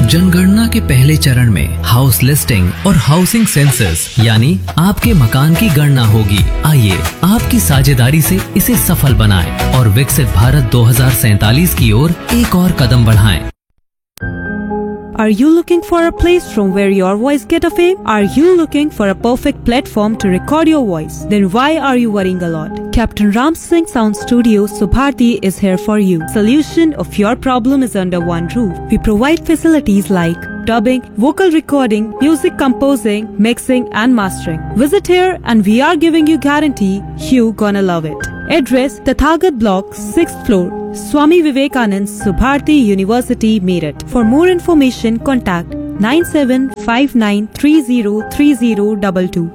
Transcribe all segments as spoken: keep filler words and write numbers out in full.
जनगणना के पहले चरण में हाउस लिस्टिंग और हाउसिंग सेंसस यानी आपके मकान की गणना होगी। आइए आपकी साझेदारी से इसे सफल बनाएं और विकसित भारत दो हज़ार सैंतालीस की ओर एक और कदम बढ़ाएं। Are you looking for a place from where your voice get a fame? Are you looking for a perfect platform to record your voice? Then why are you worrying a lot? Captain Ram Singh Sound Studio Subharti is here for you. Solution of your problem is under one roof. We provide facilities like dubbing, vocal recording, music composing, mixing and mastering. Visit here and we are giving you guarantee you gonna love it. Address Tathagat Block, sixth floor, Swami Vivekanand Subharti University, Meerut. For more information, contact nine seven five nine three zero three zero two two.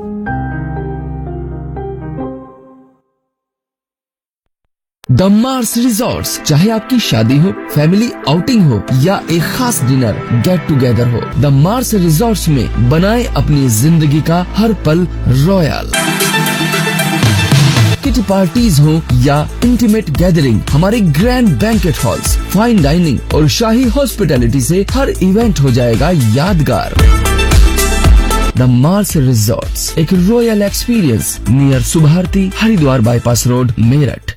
The Mars resorts, चाहे आपकी शादी हो, family outing हो या एक खास dinner get together हो, the Mars resorts में बनाए अपनी जिंदगी का हर पल रॉयल। किटी पार्टीज हो या इंटीमेट गैदरिंग, हमारे grand banquet halls, fine dining और शाही हॉस्पिटैलिटी से हर इवेंट हो जाएगा यादगार। द मार्स रिजॉर्ट्स, एक royal experience near Subharti, Haridwar bypass road, Meerut.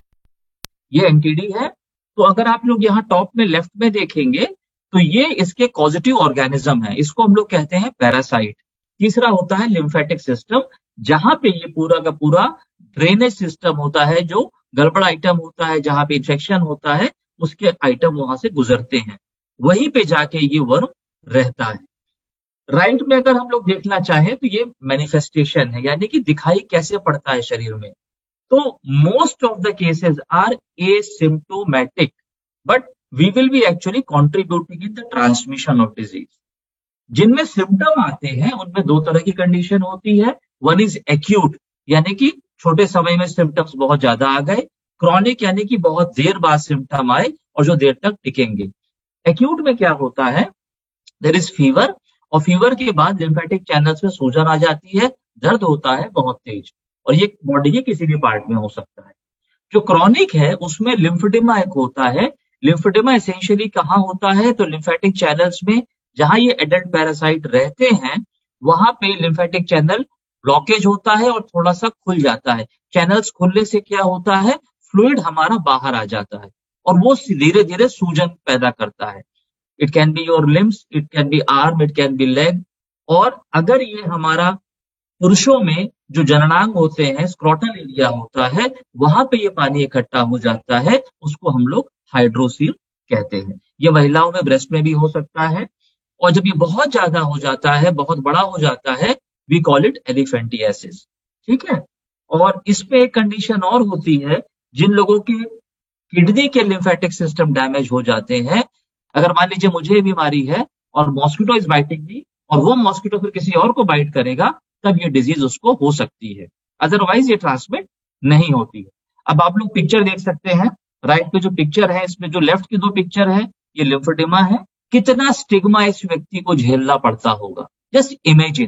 ये एनटीडी है। तो अगर आप लोग यहाँ टॉप में लेफ्ट में देखेंगे तो ये इसके कॉजेटिव ऑर्गेनिज्म है, इसको हम लोग कहते हैं पैरासाइट। तीसरा होता है लिम्फेटिक सिस्टम, जहां पे ये पूरा का पूरा ड्रेनेज सिस्टम होता है, जो गड़बड़ आइटम होता है, जहां पे इंफेक्शन होता है उसके आइटम वहां से गुजरते हैं, वहीं पे जाके ये वर्म रहता है। राइट में अगर हम लोग देखना चाहें तो ये मैनिफेस्टेशन है, यानी कि दिखाई कैसे पड़ता है शरीर में। तो most of the cases are asymptomatic, but we will be actually contributing in the transmission of disease. जिनमें सिम्टम आते हैं उनमें दो तरह की कंडीशन होती है। वन इज एक्यूट, यानी कि छोटे समय में सिम्टम्स बहुत ज्यादा आ गए। क्रॉनिक, यानी कि बहुत देर बाद सिम्टम आए और जो देर तक टिकेंगे। एक्यूट में क्या होता है, देयर इज फीवर, और फीवर के बाद लिम्फेटिक चैनल्स में सूजन आ जाती है, दर्द होता है बहुत तेज, और ये बॉडी के किसी भी पार्ट में हो सकता है। जो क्रॉनिक है उसमें लिम्फेडेमा एक होता है। लिम्फेडेमा एसेंशियली कहाँ होता है, तो लिम्फेटिक चैनल्स में, जहां ये एडल्ट पैरासाइट रहते हैं वहां पे लिम्फेटिक चैनल ब्लॉकेज होता है और थोड़ा सा खुल जाता है। चैनल्स खुलने से क्या होता है, फ्लूइड हमारा बाहर आ जाता है और वो धीरे धीरे सूजन पैदा करता है। It can be your limbs, it can be arm, it can be leg. और अगर ये हमारा पुरुषों में जो जननांग होते हैं, स्क्रोटल एरिया होता है, वहां पे ये पानी इकट्ठा हो जाता है, उसको हम लोग हाइड्रोसील कहते हैं। ये महिलाओं में ब्रेस्ट में भी हो सकता है, और जब ये बहुत ज्यादा हो जाता है, बहुत बड़ा हो जाता है, वी कॉल इट एलिफेंटियासिस। ठीक है। और इसमें एक कंडीशन और होती है, जिन लोगों के किडनी के लिम्फेटिक सिस्टम डैमेज हो जाते हैं। अगर मान लीजिए मुझे बीमारी है और मॉस्किटो इज बाइटिंग मी, और वो मॉस्किटो फिर किसी और को बाइट करेगा, तब ये डिजीज उसको हो सकती है, अदरवाइज ये ट्रांसमिट नहीं होती है। अब आप लोग पिक्चर देख सकते हैं, राइट पे जो पिक्चर है, इसमें जो लेफ्ट की दो पिक्चर है, ये लिम्फेडेमा है। कितना स्टिग्मा इस व्यक्ति को झेलना पड़ता होगा, जस्ट इमेजिन।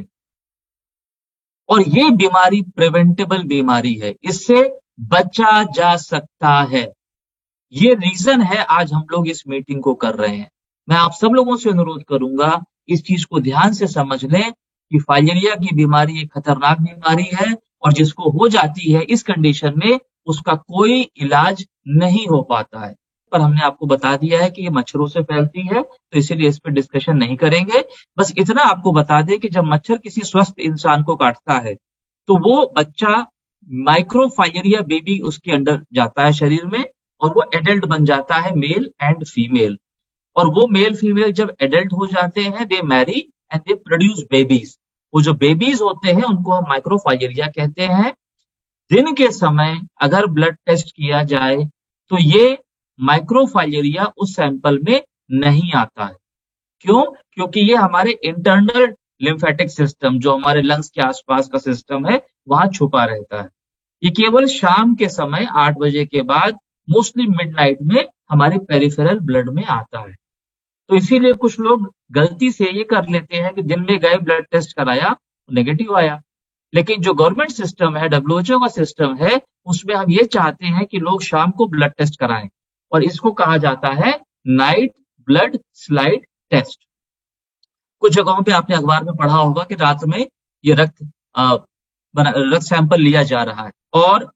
और ये बीमारी प्रिवेंटेबल बीमारी है, इससे बचा जा सकता है। ये रीजन है आज हम लोग इस मीटिंग को कर रहे हैं। मैं आप सब लोगों से अनुरोध करूंगा, इस चीज को ध्यान से समझ लें कि फाइलेरिया की बीमारी एक खतरनाक बीमारी है, और जिसको हो जाती है इस कंडीशन में उसका कोई इलाज नहीं हो पाता है। पर हमने आपको बता दिया है कि ये मच्छरों से फैलती है, तो इसीलिए इस पर डिस्कशन नहीं करेंगे। बस इतना आपको बता दें कि जब मच्छर किसी स्वस्थ इंसान को काटता है तो वो बच्चा माइक्रोफाइलेरिया बेबी उसके अंदर जाता है शरीर में, और वो एडल्ट बन जाता है, मेल एंड फीमेल। और वो मेल फीमेल जब एडल्ट हो जाते हैं, दे Mary and they produce babies. वो जो बेबीज होते हैं उनको हम माइक्रोफाइलेरिया कहते हैं। दिन के समय अगर ब्लड टेस्ट किया जाए तो ये माइक्रोफाइलेरिया उस सैंपल में नहीं आता है। क्यों? क्योंकि ये हमारे इंटरनल लिम्फेटिक सिस्टम, जो हमारे लंग्स के आसपास का सिस्टम है, वहां छुपा रहता है। ये केवल शाम के समय आठ बजे के बाद, मोस्टली मिडनाइट में हमारे पेरिफेरल ब्लड में आता है। तो इसीलिए कुछ लोग गलती से ये कर लेते हैं कि दिन में गए, ब्लड टेस्ट कराया, नेगेटिव आया। लेकिन जो गवर्नमेंट सिस्टम है, डब्ल्यूएचओ का सिस्टम है, उसमें हम ये चाहते हैं कि लोग शाम को ब्लड टेस्ट कराएं, और इसको कहा जाता है नाइट ब्लड स्लाइड टेस्ट। कुछ जगहों पे आपने अखबार में पढ़ा होगा कि रात में ये रक्त आ, बना, रक्त सैंपल लिया जा रहा है और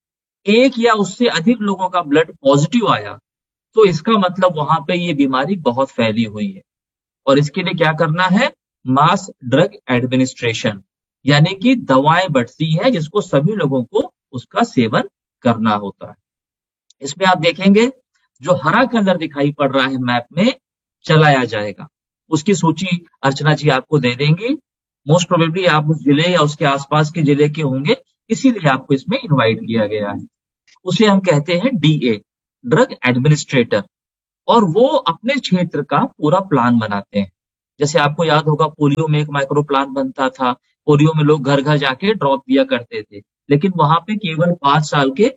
एक या उससे अधिक लोगों का ब्लड पॉजिटिव आया, तो इसका मतलब वहां पे ये बीमारी बहुत फैली हुई है और इसके लिए क्या करना है, मास ड्रग एडमिनिस्ट्रेशन, यानी कि दवाएं बढ़ती है जिसको सभी लोगों को उसका सेवन करना होता है। इसमें आप देखेंगे जो हरा कलर दिखाई पड़ रहा है मैप में चलाया जाएगा, उसकी सूची अर्चना जी आपको दे देंगी। मोस्ट प्रोबेबली आप उस जिले या उसके आसपास के जिले के होंगे, इसीलिए आपको इसमें इनवाइट किया गया है। उसे हम कहते हैं डीए, ड्रग एडमिनिस्ट्रेटर, और वो अपने क्षेत्र का पूरा प्लान बनाते हैं। जैसे आपको याद होगा पोलियो में एक माइक्रो प्लान बनता था, पोलियो में लोग घर घर जाके ड्रॉप दिया करते थे, लेकिन वहां पे केवल पांच साल के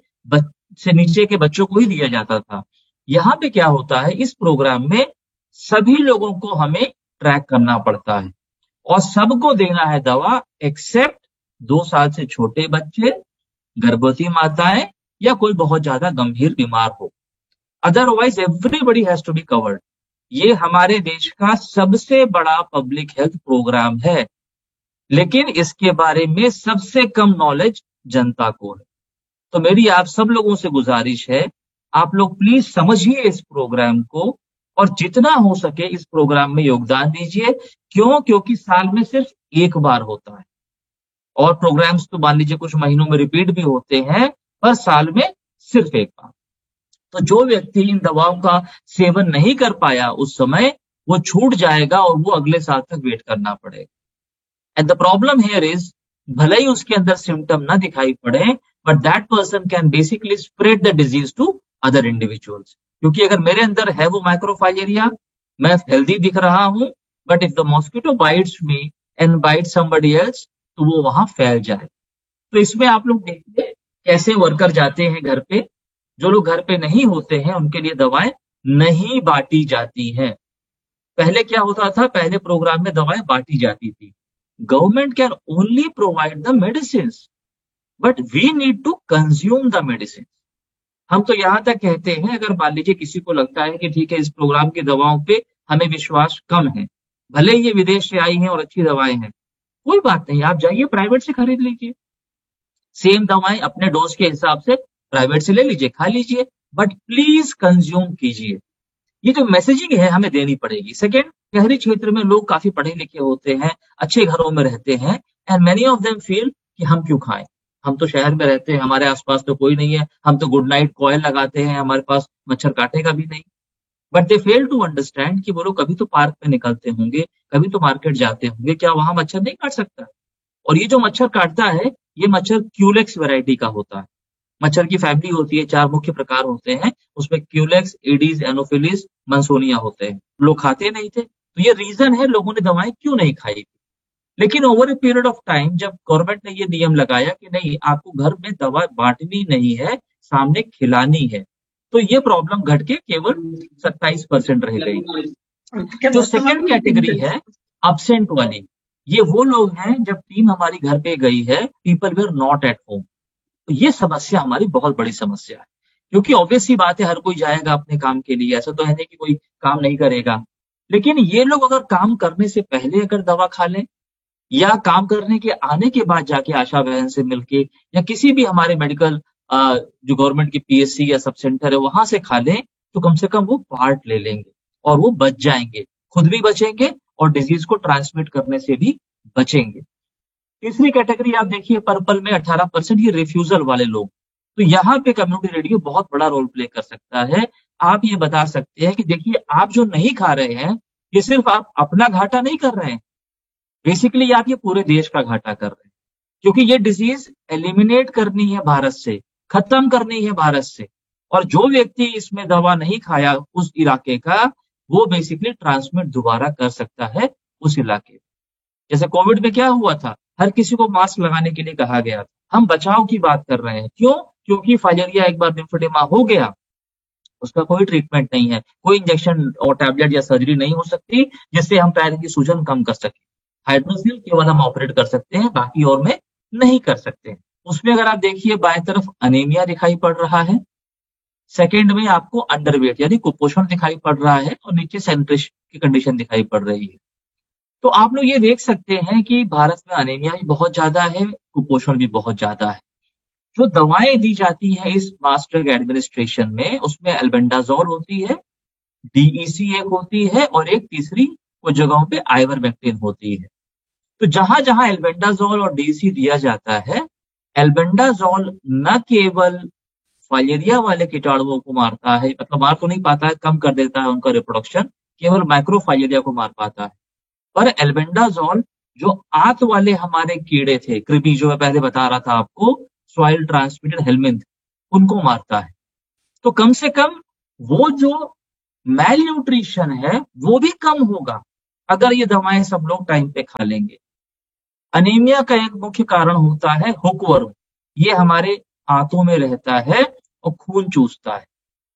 से नीचे के बच्चों को ही दिया जाता था। यहाँ पे क्या होता है, इस प्रोग्राम में सभी लोगों को हमें ट्रैक करना पड़ता है और सबको देना है दवा एक्सेप्ट दो साल से छोटे बच्चे, गर्भवती माताएं या कोई बहुत ज्यादा गंभीर बीमार हो। Otherwise everybody has to be covered. ये हमारे देश का सबसे बड़ा पब्लिक हेल्थ प्रोग्राम है, लेकिन इसके बारे में सबसे कम नॉलेज जनता को है। तो मेरी आप सब लोगों से गुजारिश है, आप लोग प्लीज समझिए इस प्रोग्राम को और जितना हो सके इस प्रोग्राम में योगदान दीजिए। क्यों? क्योंकि साल में सिर्फ एक बार होता है और प्रोग्राम्स तो मान लीजिए कुछ महीनों में रिपीट भी होते हैं, पर साल में सिर्फ एक बार। तो जो व्यक्ति इन दवाओं का सेवन नहीं कर पाया उस समय, वो छूट जाएगा और वो अगले साल तक वेट करना पड़ेगा। And the problem here is, भले ही उसके अंदर सिम्टम ना दिखाई पड़े, but that person can basically spread the disease to other individuals. क्योंकि अगर मेरे अंदर है वो माइक्रोफाइलेरिया, मैं हेल्दी दिख रहा हूं, but if the mosquito bytes me and bite somebody else, तो वो वहां फैल जाए। तो इसमें आप लोग देखिए कैसे वर्कर जाते हैं घर पे। जो लोग घर पे नहीं होते हैं उनके लिए दवाएं नहीं बांटी जाती हैं। पहले क्या होता था, पहले प्रोग्राम में दवाएं बांटी जाती थी। Government can only provide the medicine, but we need to consume the medicine. हम तो यहां तक कहते हैं, अगर मान लीजिए किसी को लगता है कि ठीक है इस प्रोग्राम की दवाओं पे हमें विश्वास कम है, भले ये विदेश से आई हैं और अच्छी दवाएं हैं, कोई बात नहीं, आप जाइए प्राइवेट से खरीद लीजिए। सेम दवाएं अपने डोज के हिसाब से प्राइवेट से ले लीजिए, खा लीजिए, बट प्लीज कंज्यूम कीजिए। ये जो मैसेजिंग है हमें देनी पड़ेगी। सेकेंड, शहरी क्षेत्र में लोग काफी पढ़े लिखे होते हैं, अच्छे घरों में रहते हैं, and many of them feel कि हम क्यों खाएं, हम तो शहर में रहते हैं, हमारे आसपास तो कोई नहीं है, हम तो गुड नाइट कॉयल लगाते हैं, हमारे पास मच्छर काटेगा भी नहीं। But they fail to understand कि वो लोग कभी तो पार्क में निकलते होंगे, कभी तो मार्केट जाते होंगे, क्या वहां मच्छर नहीं काट सकता? और ये जो मच्छर काटता है, ये मच्छर क्यूलेक्स वैरायटी का होता है। मच्छर की फैमिली होती है, चार मुख्य प्रकार होते हैं, उसमें क्यूलेक्स, एडीज, एनोफिलिस, मंसोनिया होते हैं। लोग खाते नहीं थे, तो ये रीजन है लोगों ने दवाएं क्यों नहीं खाई। लेकिन over a period of time जब गवर्नमेंट ने ये नियम लगाया कि नहीं, आपको घर में दवा बांटनी नहीं है, सामने खिलानी है, तो ये प्रॉब्लम घट के केवल सत्ताईस परसेंट रह गई। जो सेकेंड कैटेगरी है अब्सेंट वाली, ये वो लोग हैं जब टीम हमारी घर पे गई है, people were not at home. तो ये समस्या हमारी बहुत बड़ी समस्या है, क्योंकि ऑब्वियस सी बात है हर कोई जाएगा अपने काम के लिए, ऐसा तो है नहीं कि कोई काम नहीं करेगा। लेकिन ये लोग अगर काम करने से पहले अगर दवा खा लें, या काम करने के आने के बाद जाके आशा बहन से मिलके, या किसी भी हमारे मेडिकल जो गवर्नमेंट की पीएससी या सब सेंटर है वहां से खा लें, तो कम से कम वो पार्ट ले लेंगे और वो बच जाएंगे, खुद भी बचेंगे और डिजीज को ट्रांसमिट करने से भी बचेंगे। तीसरी कैटेगरी आप देखिए पर्पल में अठारह परसेंट, ये रिफ्यूजल वाले लोग। तो यहाँ पे कम्युनिटी रेडियो बहुत बड़ा रोल प्ले कर सकता है। आप ये बता सकते हैं कि देखिए आप जो नहीं खा रहे हैं, ये सिर्फ आप अपना घाटा नहीं कर रहे हैं, बेसिकली आप ये पूरे देश का घाटा कर रहे हैं, क्योंकि ये डिजीज एलिमिनेट करनी है भारत से, खत्म करनी है भारत से। और जो व्यक्ति इसमें दवा नहीं खाया उस इलाके का, वो बेसिकली ट्रांसमिट दोबारा कर सकता है उस इलाके। जैसे कोविड में क्या हुआ था, हर किसी को मास्क लगाने के लिए कहा गया था। हम बचाव की बात कर रहे हैं, क्यों? क्योंकि फाइलेरिया एक बार लिम्फोडेमा हो गया, उसका कोई ट्रीटमेंट नहीं है, कोई इंजेक्शन और टैबलेट या सर्जरी नहीं हो सकती जिससे हम पैर की सूजन कम कर सकें। हाइड्रोसिल केवल हम ऑपरेट कर सकते हैं, बाकी और में नहीं कर सकते। उसमें अगर आप देखिए बाएं तरफ अनीमिया दिखाई पड़ रहा है, सेकेंड में आपको अंडरवेट यानी कुपोषण दिखाई पड़ रहा है, और नीचे सेंट्रिश की कंडीशन दिखाई पड़ रही है। तो आप लोग ये देख सकते हैं कि भारत में अनीमिया भी बहुत ज्यादा है, कुपोषण भी बहुत ज्यादा है। जो दवाएं दी जाती है इस मास ड्रग एडमिनिस्ट्रेशन में, उसमें एल्बेंडाजोल होती है, डीईसी एक होती है, और एक तीसरी कुछ जगहों पे आइवरमेक्टिन होती है। तो जहां जहां एल्बेंडाजोल और डीईसी दिया जाता है, एल्बेंडाजोल न केवल फाइलेरिया वाले कीटाणुओं को मारता है, मतलब मार तो नहीं पाता है, कम कर देता है उनका रिप्रोडक्शन, केवल माइक्रोफाइलेरिया को मार पाता है। पर एल्बेंडाजोल जो आंत वाले हमारे कीड़े थे, कृमि, जो मैं पहले बता रहा था आपको, सॉइल ट्रांसमिटेड हेलमिंथ, उनको मारता है। तो कम से कम वो जो मैल न्यूट्रिशन है वो भी कम होगा अगर ये दवाएं सब लोग टाइम पे खा लेंगे। अनीमिया का एक मुख्य कारण होता है हुकवर्म। ये हमारे आंतों में रहता है और खून चूसता है।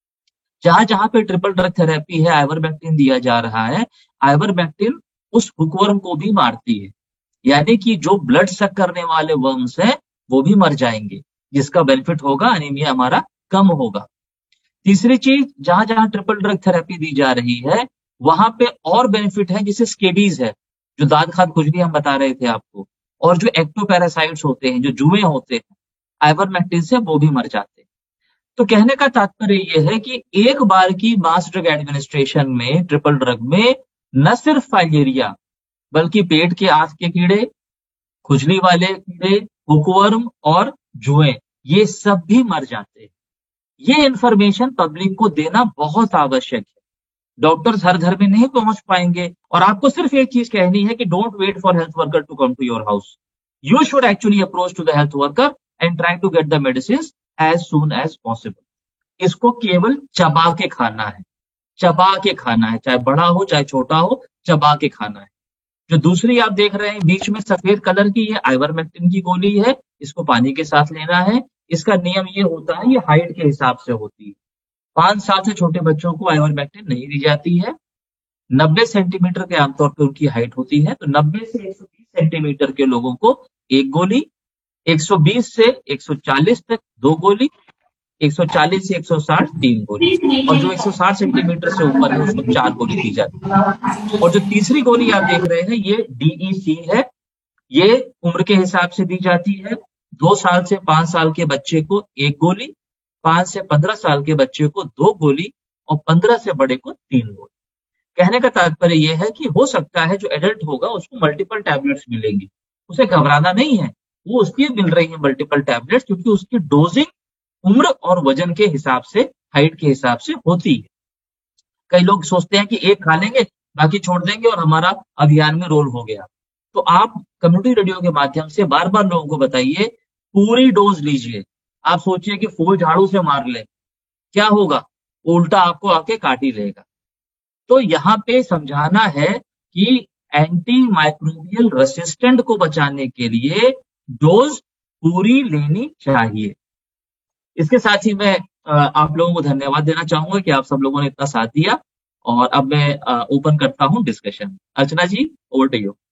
जहां जहां पे ट्रिपल ड्रग थेरेपी है, आइवरमेक्टिन दिया जा रहा है, आइवरमेक्टिन उस हुकवर्म को भी मारती है, यानी कि जो ब्लड सक करने वाले वर्म्स हैं वो भी मर जाएंगे, जिसका बेनिफिट होगा, अनीमिया हमारा कम होगा। तीसरी चीज, जहां जहां ट्रिपल ड्रग थेरेपी दी जा रही है वहां पे और बेनिफिट है, जिसे स्केबीज है, जो दाद खाद खुजली हम बता रहे थे आपको, और जो एक्टोपैरासाइट्स होते हैं, जो जुए होते हैं, आइवरमेक्टिन से वो भी मर जाते हैं। तो कहने का तात्पर्य यह है कि एक बार की मास ड्रग एडमिनिस्ट्रेशन में, ट्रिपल ड्रग में, न सिर्फ फाइलेरिया बल्कि पेट के आंत के कीड़े, खुजली वाले कीड़े, हुकवर्म और जुए, ये सब भी मर जाते हैं। ये इंफॉर्मेशन पब्लिक को देना बहुत आवश्यक है। डॉक्टर्स हर घर में नहीं पहुंच पाएंगे, और आपको सिर्फ एक चीज कहनी है कि don't wait for health worker to come to your house. You should actually approach to the health worker and try to get the medicine as soon as possible. इसको केवल चबा के खाना है, चबा के खाना है, चाहे बड़ा हो चाहे छोटा हो, चबा के खाना है। जो दूसरी आप देख रहे हैं बीच में सफेद कलर की, ये आइवरमेक्टिन की गोली है, इसको पानी के साथ लेना है। इसका नियम ये होता है, ये हाइट के हिसाब से होती है। पांच साल से छोटे बच्चों को आइवरमेक्टिन नहीं दी जाती है। नब्बे सेंटीमीटर के आमतौर पर उनकी हाइट होती है, तो नब्बे से एक सौ बीस सेंटीमीटर के लोगों को एक गोली, एक सौ बीस से एक सौ चालीस तक दो गोली, एक सौ चालीस से एक सौ साठ तीन गोली, और जो एक सौ साठ सेंटीमीटर से ऊपर है उसको चार गोली दी जाती है। और जो तीसरी गोली आप देख रहे हैं ये डीईसी है, ये उम्र के हिसाब से दी जाती है। दो साल से पांच साल के बच्चे को एक गोली, पांच से पंद्रह साल के बच्चे को दो गोली, और पंद्रह से बड़े को तीन गोली। कहने का तात्पर्य यह है कि हो सकता है जो एडल्ट होगा उसको मल्टीपल टैबलेट्स मिलेंगी, उसे घबराना नहीं है, वो उसकी मिल रही है मल्टीपल टैबलेट्स, क्योंकि उसकी डोजिंग उम्र और वजन के हिसाब से, हाइट के हिसाब से होती है। कई लोग सोचते हैं कि एक खा लेंगे बाकी छोड़ देंगे और हमारा अभियान में रोल हो गया। तो आप कम्युनिटी रेडियो के माध्यम से बार बार लोगों को बताइए, पूरी डोज लीजिए। आप सोचिए कि फूल झाड़ू से मार ले, क्या होगा? उल्टा आपको आके काट ही लेगा। तो यहाँ पे समझाना है कि एंटी माइक्रोबियल रेसिस्टेंट को बचाने के लिए डोज पूरी लेनी चाहिए। इसके साथ ही मैं आप लोगों को धन्यवाद देना चाहूंगा कि आप सब लोगों ने इतना साथ दिया, और अब मैं ओपन करता हूं discussion. Archana ji, over to you.